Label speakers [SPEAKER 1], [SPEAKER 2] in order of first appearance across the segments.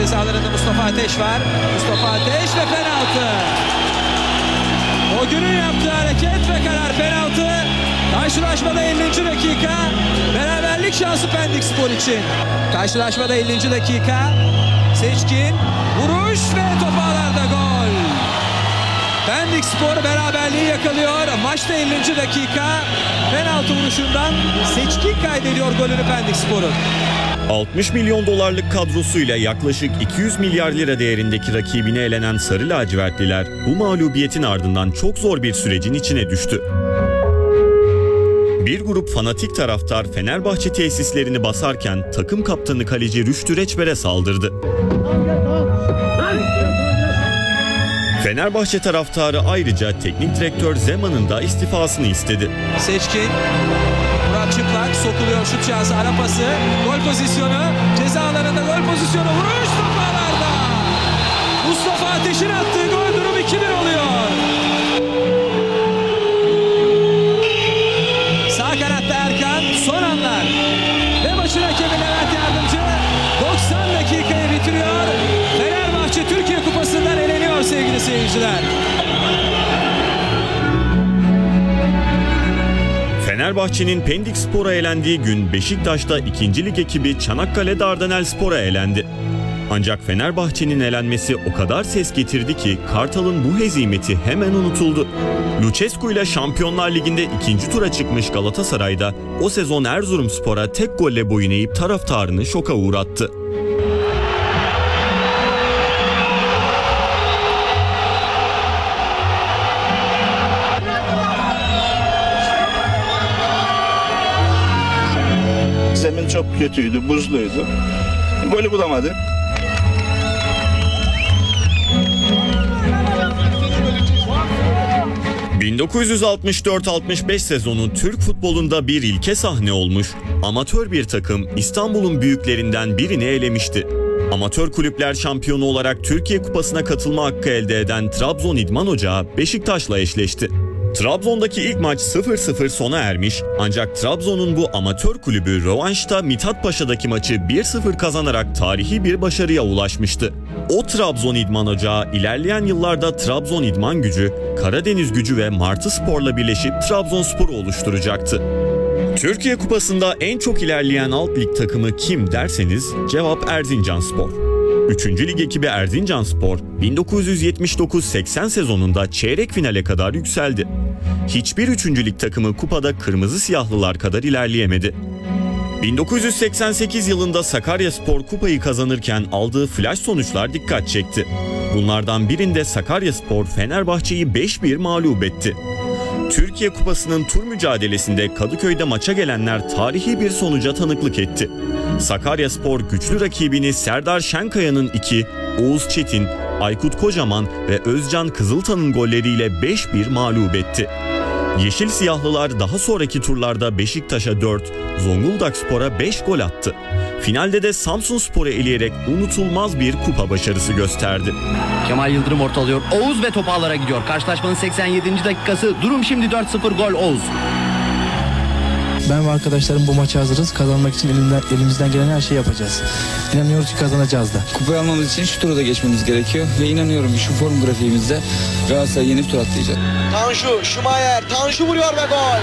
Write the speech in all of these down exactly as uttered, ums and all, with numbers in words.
[SPEAKER 1] cezalarında Mustafa Ateş var. Mustafa Ateş ve penaltı. O günün yaptığı hareket ve karar penaltı. Karşılaşmada ellinci dakika. Beraberlik şansı Pendikspor için. Karşılaşmada ellinci dakika. Seçkin vuruş ve top ağlarda gol. Pendikspor beraberliği yakalıyor. Maçta ellinci dakika. Penaltı vuruşundan Seçkin kaydediyor golünü Pendikspor'un.
[SPEAKER 2] altmış milyon dolarlık kadrosuyla yaklaşık iki yüz milyar lira değerindeki rakibine elenen Sarı Lacivertliler bu mağlubiyetin ardından çok zor bir sürecin içine düştü. Bir grup fanatik taraftar Fenerbahçe tesislerini basarken takım kaptanı kaleci Rüştü Reçber'e saldırdı. Fenerbahçe taraftarı ayrıca teknik direktör Zeman'ın da istifasını istedi.
[SPEAKER 1] Seçkin, Murat Çıplak sokuluyor, şut şansı, ara pası, gol pozisyonu, ceza alanında gol pozisyonu, vuruş top ağlarda. Mustafa Ateş'in attığı gol, durum iki bir oluyor. Sağ kanatta Erkan, son anlar ve maçın hakemi Levent Yardımcı doksan dakikayı bitiriyor. Fenerbahçe Türkiye Kupası'ndan eleniyor sevgili seyirciler.
[SPEAKER 2] Fenerbahçe'nin Pendikspor'a elendiği gün Beşiktaş'ta ikinci lig ekibi Çanakkale Dardanelspor'a elendi. Ancak Fenerbahçe'nin elenmesi o kadar ses getirdi ki Kartal'ın bu hezimeti hemen unutuldu. Lucescu ile Şampiyonlar Ligi'nde ikinci tura çıkmış Galatasaray'da o sezon Erzurumspor'a tek golle boyun eğip taraftarını şoka uğrattı.
[SPEAKER 3] Zemin çok kötüydü, buzluydu. Golü bulamadı.
[SPEAKER 2] bin dokuz yüz altmış dört altmış beş sezonu Türk futbolunda bir ilke sahne olmuş, amatör bir takım İstanbul'un büyüklerinden birini elemişti. Amatör kulüpler şampiyonu olarak Türkiye Kupası'na katılma hakkı elde eden Trabzon İdman Ocağı Beşiktaş'la eşleşti. Trabzon'daki ilk maç sıfır sıfır sona ermiş ancak Trabzon'un bu amatör kulübü rövanşta Mithat Paşa'daki maçı bir sıfır kazanarak tarihi bir başarıya ulaşmıştı. O Trabzon İdman Ocağı ilerleyen yıllarda Trabzon İdman Gücü, Karadeniz Gücü ve Martı Spor'la birleşip Trabzonspor'u oluşturacaktı. Türkiye Kupası'nda en çok ilerleyen alt lig takımı kim derseniz cevap Erzincanspor. üçüncü lig ekibi Erzincanspor bin dokuz yüz yetmiş dokuz seksen sezonunda çeyrek finale kadar yükseldi. Hiçbir üçüncü lig takımı kupada kırmızı siyahlılar kadar ilerleyemedi. bin dokuz yüz seksen sekiz yılında Sakaryaspor kupayı kazanırken aldığı flash sonuçlar dikkat çekti. Bunlardan birinde Sakaryaspor Fenerbahçe'yi beş bir mağlup etti. Türkiye Kupası'nın tur mücadelesinde Kadıköy'de maça gelenler tarihi bir sonuca tanıklık etti. Sakaryaspor güçlü rakibini Serdar Şenkaya'nın iki, Oğuz Çetin, Aykut Kocaman ve Özcan Kızıltan'ın golleriyle beş bir mağlup etti. Yeşil Siyahlılar daha sonraki turlarda Beşiktaş'a dört, Zonguldakspor'a beş gol attı. Finalde de Samsunspor'u eleyerek unutulmaz bir kupa başarısı gösterdi.
[SPEAKER 4] Kemal Yıldırım ortalıyor. Oğuz ve top ağlara gidiyor. Karşılaşmanın seksen yedinci dakikası. Durum şimdi dört sıfır, gol Oğuz.
[SPEAKER 5] Ben ve arkadaşlarım bu maça hazırız. Kazanmak için elimden, elimizden gelen her şeyi yapacağız. İnanıyoruz ki kazanacağız da.
[SPEAKER 6] Kupayı almamız için şu turu da geçmemiz gerekiyor. Ve inanıyorum ki şu form grafiğimizde Galatasaray yenip tur atlayacak.
[SPEAKER 7] Tanju, Şumayer, Tanju vuruyor ve gol.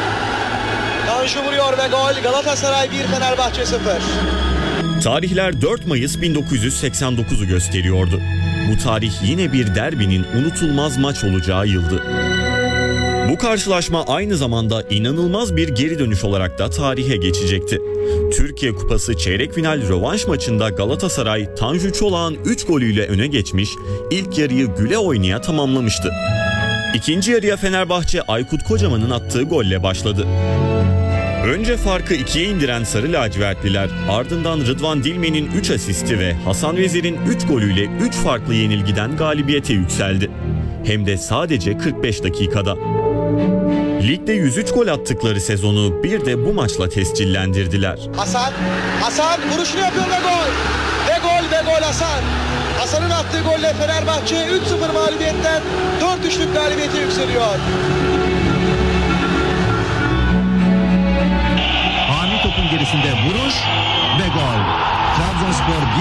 [SPEAKER 7] Tanju vuruyor ve gol. Galatasaray bir, Fenerbahçe sıfır.
[SPEAKER 2] Tarihler dört Mayıs bin dokuz yüz seksen dokuzu gösteriyordu. Bu tarih yine bir derbinin unutulmaz maç olacağı yıldı. Bu karşılaşma aynı zamanda inanılmaz bir geri dönüş olarak da tarihe geçecekti. Türkiye Kupası çeyrek final rövanş maçında Galatasaray Tanju Çolak'ın üç golüyle öne geçmiş, ilk yarıyı güle oynaya tamamlamıştı. İkinci yarıya Fenerbahçe Aykut Kocaman'ın attığı golle başladı. Önce farkı ikiye indiren Sarı Lacivertliler, ardından Rıdvan Dilmen'in üç asisti ve Hasan Vezir'in üç golüyle üç farklı yenilgiden galibiyete yükseldi. Hem de sadece kırk beş dakikada. Ligde yüz üç gol attıkları sezonu bir de bu maçla tescillendirdiler.
[SPEAKER 7] Hasan, Hasan vuruşunu yapıyor ve gol. Ve gol ve gol Hasan. Hasan'ın attığı golle Fenerbahçe üç sıfır mağlubiyetten dört üçlük galibiyete yükseliyor.
[SPEAKER 8] Hami topun gerisinde vuruş ve gol. Trabzonspor